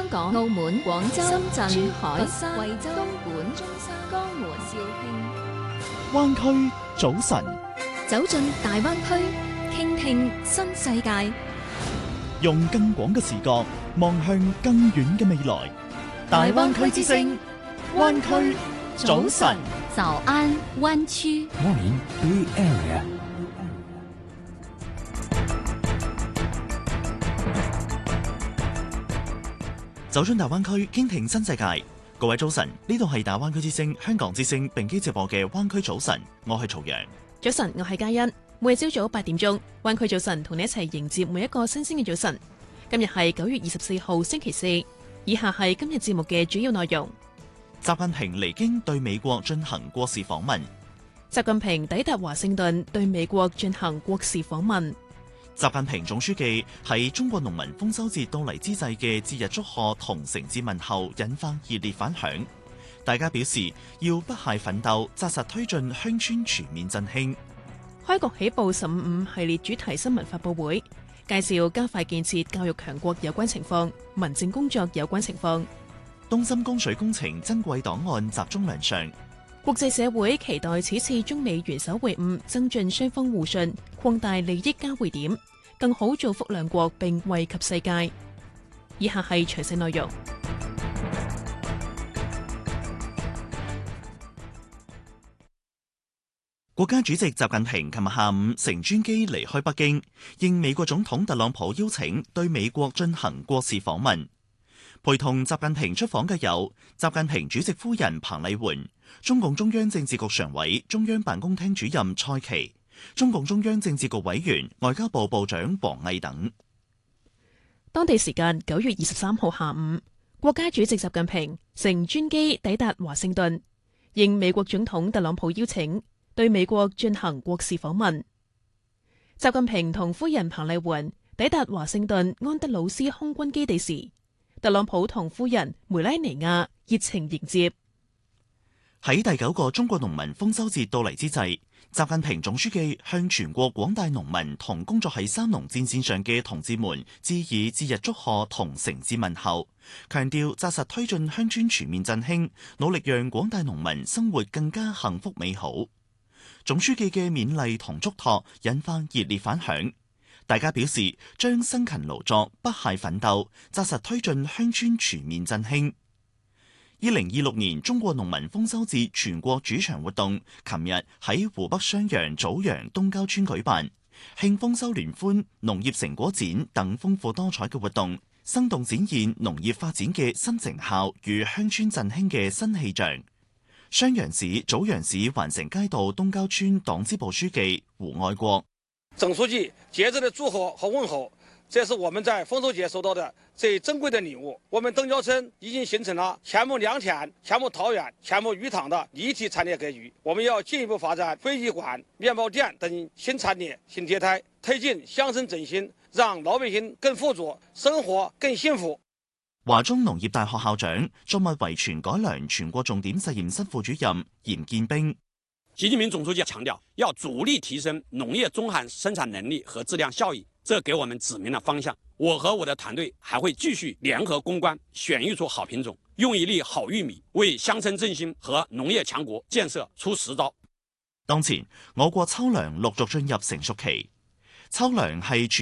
香港、澳門、廣州、深圳、珠海、佛山、惠州、東莞、中山、江門、肇慶。 灣區早晨， 走進大灣區，傾聽新世界， 用更廣嘅視角望向更遠嘅未來。大灣區之聲，灣區早晨， 早安灣區。 Morning Bay Area。 走進大灣區，傾聽新世界。各位早晨，呢度係大灣區之聲、香港之聲並機直播嘅灣區早晨，我係曹陽。 早晨，我係嘉欣。每日朝早8點鐘，灣區早晨同你一齊迎接每一個新鮮嘅早晨。今日係9月24號星期四，以下係今日節目嘅主要內容。 習近平離京對美國進行國事訪問。 習近平抵達華盛頓對美國進行國事訪問。 習近平總書記喺中國農民豐收節到嚟之際嘅節日祝賀同誠摯問候引發熱烈反響，大家表示要不懈奮鬥，紮實推進鄉村全面振興。 開局起步15系列主題新聞發佈會，介紹加快建設教育強國有關情況、民政工作有關情況。 東深供水工程珍貴檔案集中亮相。 國際社會期待此次中美元首會晤增進雙方互信，擴大利益交匯點，更好造福兩國並惠及世界。以下係詳細內容。 國家主席習近平琴日下午乘專機離開北京，應美國總統特朗普邀請對美國進行國事訪問。陪同習近平出訪嘅有習近平主席夫人彭麗媛、中共中央政治局常委、中央辦公廳主任蔡奇、中共中央政治局委員、外交部部長王毅等。 當地時間9月23號下午，國家主席習近平乘專機抵達華盛頓，應美國總統特朗普邀請，對美國進行國事訪問。習近平同夫人彭麗媛抵達華盛頓安德魯斯空軍基地時，特朗普同夫人梅拉尼亞熱情迎接。 喺第9個中國農民豐收節到嚟之際，習近平總書記向全國廣大農民同工作喺三農戰線上嘅同志們致以節日祝賀同誠摯問候，強調紮實推進鄉村全面振興，努力讓廣大農民生活更加幸福美好。總書記嘅勉勵同囑託引發熱烈反響，大家表示將辛勤勞作、不懈奮鬥，紮實推進鄉村全面振興。2026年中國農民豐收節全國主場活動，琴日喺湖北襄陽棗陽東郊村舉辦，慶豐收聯歡、農業成果展等豐富多彩嘅活動，生動展現農業發展嘅新成效與鄉村振興嘅新氣象。襄陽市棗陽市環城街道東郊村黨支部書記胡愛國： 總書記節日的祝賀和問候，這是我們在豐收節收到的最珍貴的禮物。我們東郊村已經形成了黔牧良田、黔牧桃園、黔牧魚塘的立體產業格局。我們要進一步發展飛機館、麵包店等新產業新業態，推進鄉村振興，讓老百姓更富足，生活更幸福。 華中農業大學校長、作物遺傳改良全國重點實驗室副主任嚴建兵： 習近平總書記強調，要主力提升農業中含生產能力和質量效益，這給我們指明了方向。我和我的團隊還會繼續聯合攻關，選育出好品種，用一粒好玉米，為鄉村振興和農業強國建設出實招。 當前，我國秋糧陸續進入成熟期，秋糧係